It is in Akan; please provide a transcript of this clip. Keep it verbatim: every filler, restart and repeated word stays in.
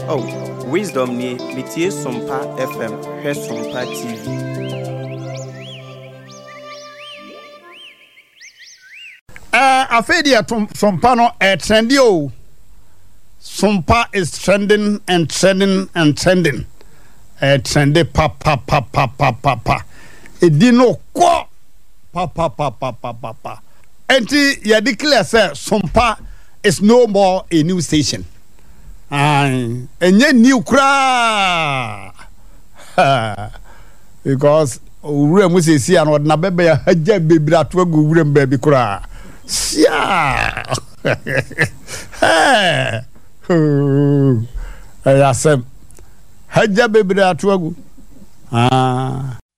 Oh, wisdom ni metie Sompa F M, he Sompa T V. Uh, Afedia Sompa no eh, trendy o. Sompa is trending and trending and trending. Eh, trendy pa pa pa pa pa pa pa. Edino kwa pa pa pa pa pa pa pa. Enti ya declare say Sompa is no more a new station. Aye, enye new kra. Because ure mu sesi an odna bebe ya haja bebira to agu ure mbabi kra. Sia. Hey. Ayasem. Haja bebira to agu. Ah.